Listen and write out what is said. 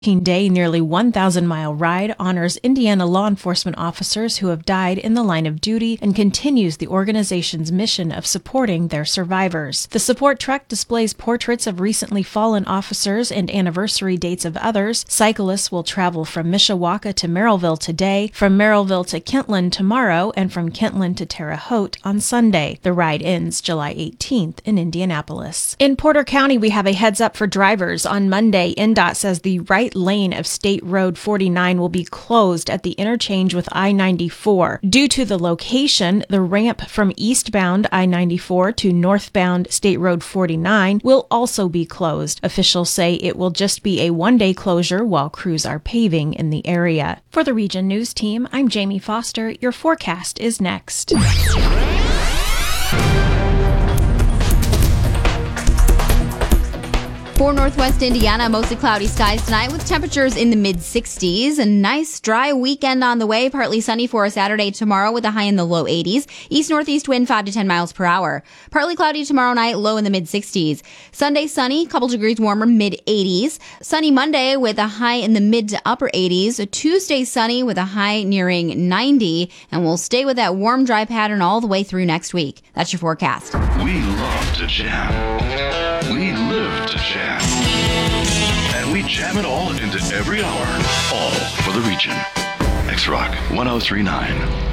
Day nearly 1,000-mile ride honors Indiana law enforcement officers who have died in the line of duty and continues the organization's mission of supporting their survivors. The support truck displays portraits of recently fallen officers and anniversary dates of others. Cyclists will travel from Mishawaka to Merrillville today, from Merrillville to Kentland tomorrow, and from Kentland to Terre Haute on Sunday. The ride ends July 18th in Indianapolis. In Porter County, we have a heads up for drivers. On Monday, INDOT says the right lane of State Road 49 will be closed at the interchange with I-94. Due to the location, the ramp from eastbound I-94 to northbound State Road 49 will also be closed. Officials say it will just be a one-day closure while crews are paving in the area. For the Region News Team, I'm Jamie Foster. Your forecast is next. For Northwest Indiana, mostly cloudy skies tonight with temperatures in the mid-60s. A nice dry weekend on the way. Partly sunny for a Saturday tomorrow with a high in the low 80s. East-northeast wind 5 to 10 miles per hour. Partly cloudy tomorrow night, low in the mid-60s. Sunday sunny, couple degrees warmer, mid-80s. Sunny Monday with a high in the mid to upper 80s. Tuesday sunny with a high nearing 90. And we'll stay with that warm, dry pattern all the way through next week. That's your forecast. We love to jam. We live to jam. And we jam it all into every hour. All for the region. X-Rock 1039.